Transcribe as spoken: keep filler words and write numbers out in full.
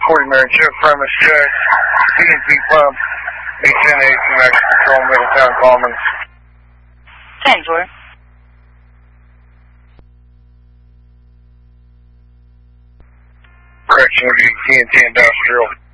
forty Marion Ship, premise check, P and P pump, eight ten eight, Max Control, Middletown Commons. ten four. Correction, would be T N T Industrial.